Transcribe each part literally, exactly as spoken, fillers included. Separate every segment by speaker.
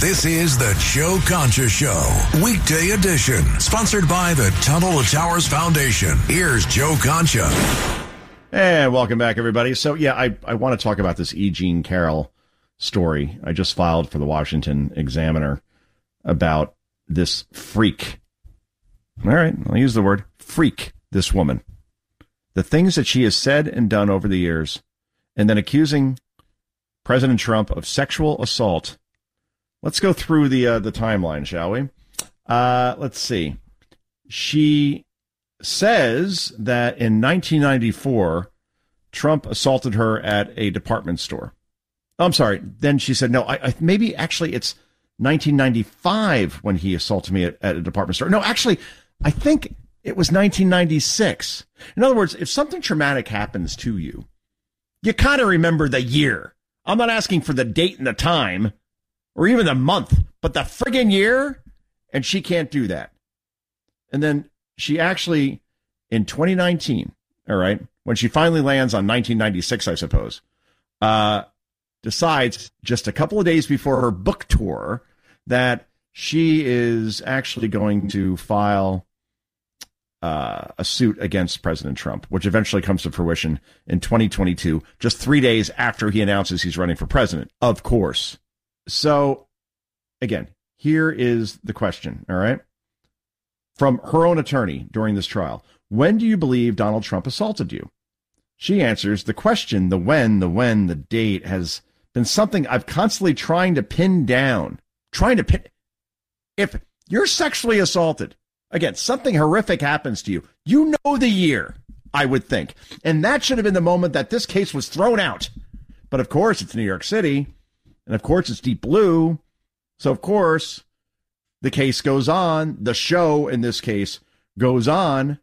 Speaker 1: This is the Joe Concha Show, weekday edition, sponsored by the Tunnel to Towers Foundation. Here's Joe Concha.
Speaker 2: And welcome back, everybody. So, yeah, I, I want to talk about this E. Jean Carroll story I just filed for the Washington Examiner about this freak. All right, I'll use the word freak, this woman. The things that she has said and done over the years, and then accusing President Trump of sexual assault. Let's go through the uh, the timeline, shall we? Uh, let's see. She says that in nineteen ninety-four, Trump assaulted her at a department store. Oh, I'm sorry. Then she said, no, I, I maybe actually it's nineteen ninety-five when he assaulted me at, at a department store. No, actually, I think it was nineteen ninety-six. In other words, if something traumatic happens to you, you kind of remember the year. I'm not asking for the date and the time or even the month, but the friggin' year. And she can't do that. And then she actually, in twenty nineteen, all right, when she finally lands on nineteen ninety-six, I suppose, uh, decides just a couple of days before her book tour that she is actually going to file uh, a suit against President Trump, which eventually comes to fruition in twenty twenty-two, just three days after he announces he's running for president, of course. So, again, here is the question, all right? From her own attorney during this trial. When do you believe Donald Trump assaulted you? She answers, the question, the when, the when, the date has been something I've constantly trying to pin down. Trying to pin. If you're sexually assaulted, again, something horrific happens to you, you know the year, I would think. And that should have been the moment that this case was thrown out. But of course, it's New York City. And of course, it's Deep Blue. So, of course, the case goes on. The show, in this case, goes on.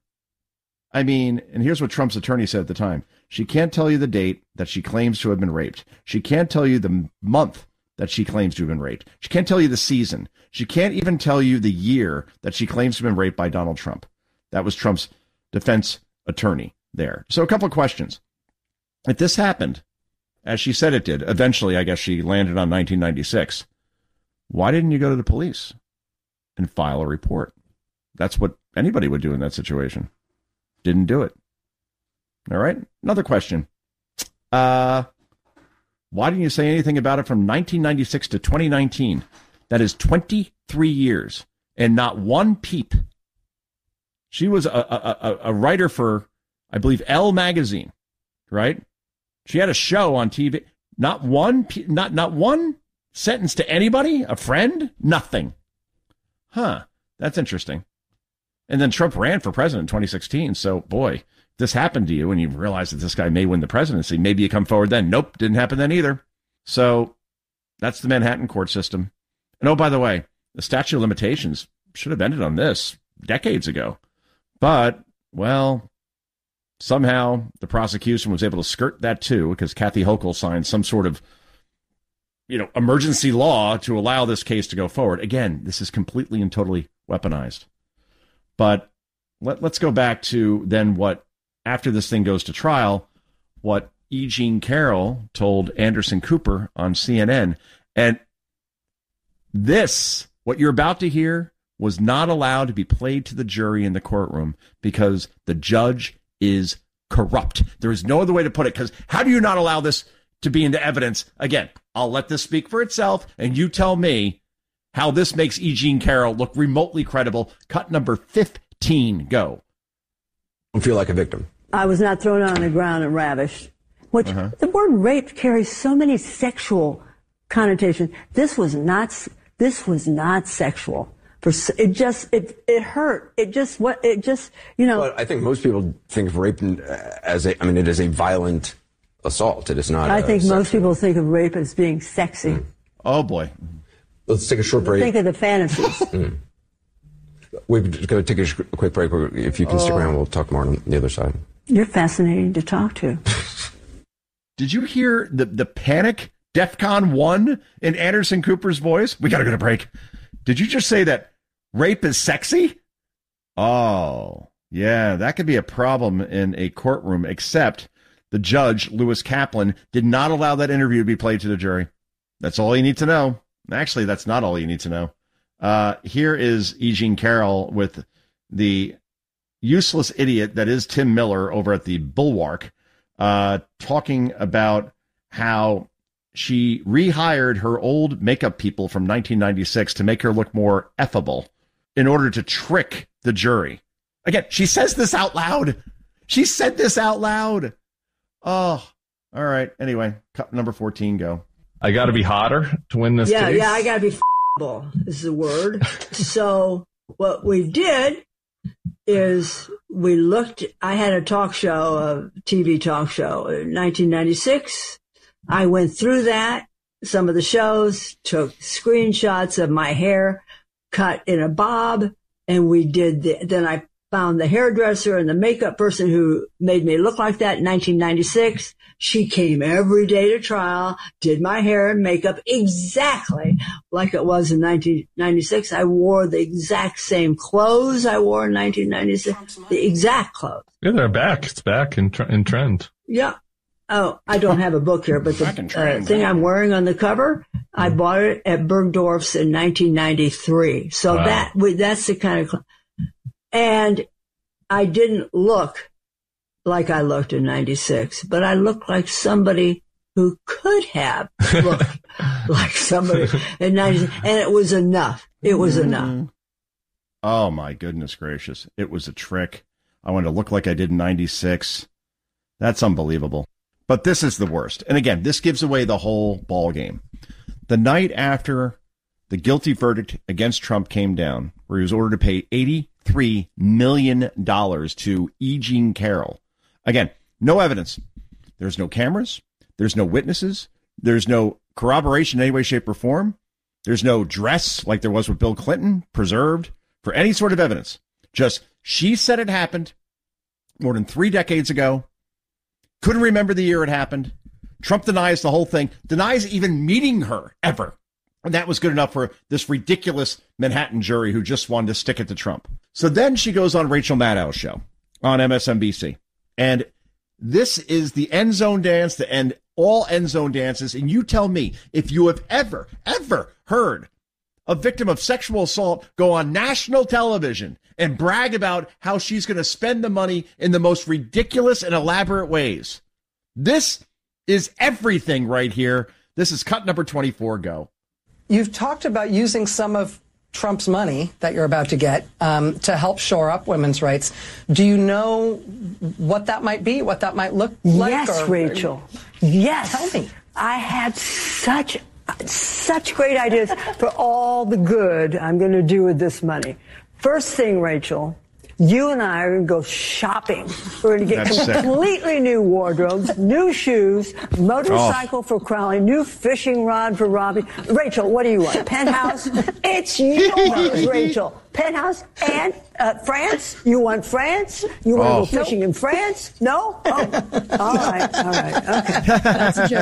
Speaker 2: I mean, and here's what Trump's attorney said at the time. She can't tell you the date that she claims to have been raped. She can't tell you the month that she claims to have been raped. She can't tell you the season. She can't even tell you the year that she claims to have been raped by Donald Trump. That was Trump's defense attorney there. So a couple of questions. If this happened, as she said it did, eventually, I guess she landed on nineteen ninety-six. Why didn't you go to the police and file a report? That's what anybody would do in that situation. Didn't do it. All right. Another question. Uh, why didn't you say anything about it from nineteen ninety-six to twenty nineteen? That is twenty-three years and not one peep. She was a, a, a writer for, I believe, Elle magazine, right? She had a show on T V. Not one, not not one sentence to anybody, a friend, nothing. Huh? That's interesting. And then Trump ran for president in twenty sixteen. So, boy, if this happened to you and you realize that this guy may win the presidency, maybe you come forward then. Nope, didn't happen then either. So that's the Manhattan court system. And oh, by the way, the statute of limitations should have ended on this decades ago. But, well, somehow the prosecution was able to skirt that too, because Kathy Hochul signed some sort of, you know, emergency law to allow this case to go forward. Again, this is completely and totally weaponized. But let, let's go back to then what, after this thing goes to trial, what E. Jean Carroll told Anderson Cooper on C N N. And this, what you're about to hear, was not allowed to be played to the jury in the courtroom because the judge is corrupt. There is no other way to put it, because how do you not allow this to be into evidence? Again, I'll let this speak for itself, and you tell me how this makes E. Jean Carroll look remotely credible. Cut number fifteen, go.
Speaker 3: Don't feel like a victim.
Speaker 4: I was not thrown on the ground and ravished. Which, uh-huh. The word rape carries so many sexual connotations. This was not, this was not sexual. For it just it it hurt. It just what it just you know.
Speaker 3: But I think most people think of rape as a. I mean, it is a violent assault. It is not.
Speaker 4: I think
Speaker 3: sexual.
Speaker 4: Most people think of rape as being sexy. Mm.
Speaker 2: Oh boy.
Speaker 3: Let's take a short break.
Speaker 4: Think of the fantasies.
Speaker 3: mm. We're going to take a, sh- a quick break. If you can oh. stick around, we'll talk more on the other side.
Speaker 4: You're fascinating to talk to.
Speaker 2: Did you hear the the panic? DEFCON one in Anderson Cooper's voice? We got to go to break. Did you just say that rape is sexy? Oh, yeah, that could be a problem in a courtroom, except the judge, Lewis Kaplan, did not allow that interview to be played to the jury. That's all you need to know. Actually, that's not all you need to know. Uh, here is E. Jean Carroll with the useless idiot that is Tim Miller over at the Bulwark, uh, talking about how she rehired her old makeup people from nineteen ninety-six to make her look more effable in order to trick the jury. Again, she says this out loud. She said this out loud. Oh, all right. Anyway, cut number fourteen, go.
Speaker 5: I got to be hotter to win this
Speaker 4: yeah,
Speaker 5: case?
Speaker 4: Yeah, I got to be f***able is the word. So what we did is we looked, I had a talk show, a T V talk show in nineteen ninety-six. I went through that, some of the shows, took screenshots of my hair cut in a bob, and we did the, then I found the hairdresser and the makeup person who made me look like that in nineteen ninety-six. She came every day to trial, did my hair and makeup exactly like it was in nineteen ninety-six. I wore the exact same clothes I wore in nineteen ninety-six, the exact clothes.
Speaker 5: Yeah, they're back. It's back in, tr- in trend.
Speaker 4: Yeah. Oh, I don't have a book here, but the uh, thing I'm wearing on the cover, I bought it at Bergdorf's in nineteen ninety-three. So
Speaker 5: Wow.
Speaker 4: that that's the kind of, and I didn't look like I looked in ninety-six, but I looked like somebody who could have looked like somebody in ninety-six, and it was enough. It was enough.
Speaker 2: Oh my goodness gracious! It was a trick. I wanted to look like I did in ninety-six. That's unbelievable. But this is the worst. And again, this gives away the whole ball game. The night after the guilty verdict against Trump came down, where he was ordered to pay eighty-three million dollars to E. Jean Carroll. Again, no evidence. There's no cameras. There's no witnesses. There's no corroboration in any way, shape, or form. There's no dress like there was with Bill Clinton preserved for any sort of evidence. Just she said it happened more than three decades ago. Couldn't remember the year it happened. Trump denies the whole thing, denies even meeting her ever. And that was good enough for this ridiculous Manhattan jury who just wanted to stick it to Trump. So then she goes on Rachel Maddow's show on M S N B C. And this is the end zone dance, the end, all end zone dances. And you tell me if you have ever, ever heard a victim of sexual assault go on national television and brag about how she's going to spend the money in the most ridiculous and elaborate ways. This is everything right here. This is cut number twenty-four, go.
Speaker 6: You've talked about using some of Trump's money that you're about to get um, to help shore up women's rights. Do you know what that might be, what that might look like?
Speaker 4: Yes,
Speaker 6: or,
Speaker 4: Rachel. Yes.
Speaker 6: Tell me.
Speaker 4: I had such such great ideas for all the good I'm going to do with this money. First thing, Rachel, you and I are going to go shopping. We're going to get
Speaker 2: That's
Speaker 4: completely
Speaker 2: sick.
Speaker 4: new wardrobes, new shoes, motorcycle
Speaker 2: Oh.
Speaker 4: for Crowley, new fishing rod for Robbie. Rachel, what do you want? Penthouse? It's yours, Rachel. Penthouse and uh, France? You want France? You want
Speaker 2: Oh.
Speaker 4: to go fishing in France? No? Oh. All right. All right. Okay.
Speaker 6: That's a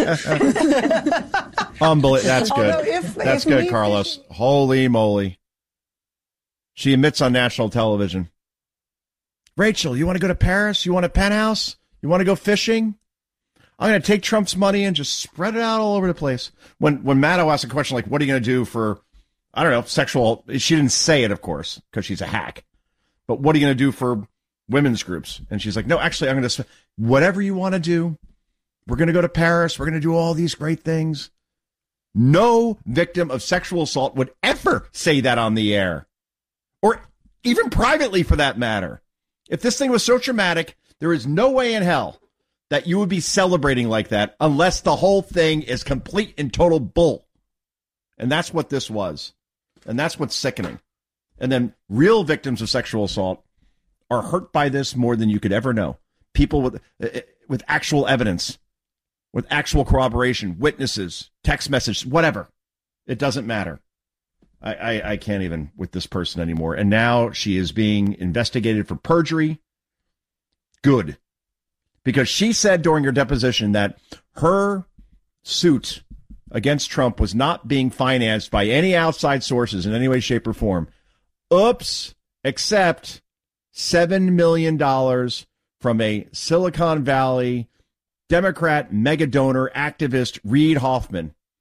Speaker 6: joke.
Speaker 2: Unbelievable. That's good.
Speaker 6: Although if-
Speaker 2: That's
Speaker 6: if
Speaker 2: good,
Speaker 6: we-
Speaker 2: Carlos. Holy moly. She admits on national television. Rachel, you want to go to Paris? You want a penthouse? You want to go fishing? I'm going to take Trump's money and just spread it out all over the place. When when Maddow asked a question like, what are you going to do for, I don't know, sexual, she didn't say it, of course, because she's a hack. But what are you going to do for women's groups? And she's like, no, actually, I'm going to, whatever you want to do. We're going to go to Paris. We're going to do all these great things. No victim of sexual assault would ever say that on the air. Or even privately, for that matter. If this thing was so traumatic, there is no way in hell that you would be celebrating like that unless the whole thing is complete and total bull. And that's what this was. And that's what's sickening. And then real victims of sexual assault are hurt by this more than you could ever know. People with with actual evidence, with actual corroboration, witnesses, text messages, whatever. It doesn't matter. I, I, I can't even with this person anymore. And now she is being investigated for perjury. Good. Because she said during her deposition that her suit against Trump was not being financed by any outside sources in any way, shape, or form. Oops. Except seven million dollars from a Silicon Valley Democrat mega donor activist, Reid Hoffman.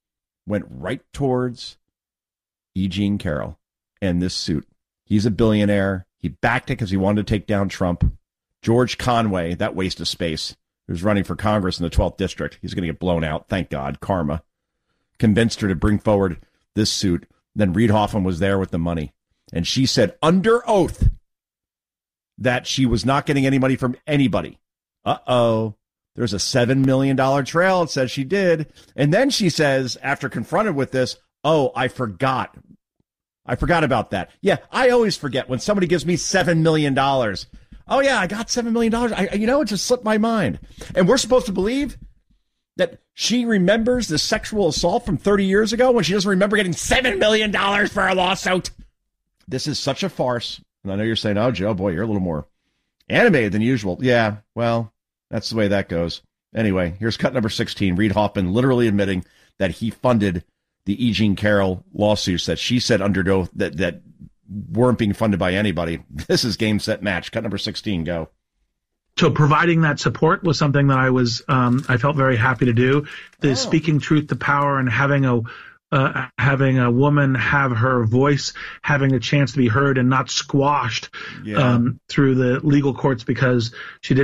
Speaker 2: went right towards E. Jean Carroll and this suit. He's a billionaire. He backed it because he wanted to take down Trump. George Conway, that waste of space, who's running for Congress in the twelfth district. He's going to get blown out. Thank God. Karma. Convinced her to bring forward this suit. Then Reid Hoffman was there with the money. And she said under oath that she was not getting any money from anybody. Uh-oh. There's a seven million dollars trail. It says she did. And then she says, after confronted with this, oh, I forgot. I forgot about that. Yeah, I always forget when somebody gives me seven million dollars. Oh, yeah, I got seven million dollars. I, you know, it just slipped my mind. And we're supposed to believe that she remembers the sexual assault from thirty years ago when she doesn't remember getting seven million dollars for a lawsuit. This is such a farce. And I know you're saying, oh, Joe, boy, you're a little more animated than usual. Yeah, well, that's the way that goes. Anyway, here's cut number sixteen. Reid Hoffman literally admitting that he funded the E. Jean Carroll lawsuits that she said under oath that, that weren't being funded by anybody. This is game, set, match. Cut number sixteen, go.
Speaker 7: So providing that support was something that I was, um, I felt very happy to do. The oh. speaking truth to power and having a, uh, having a woman have her voice, having a chance to be heard and not squashed yeah. um, through the legal courts because she didn't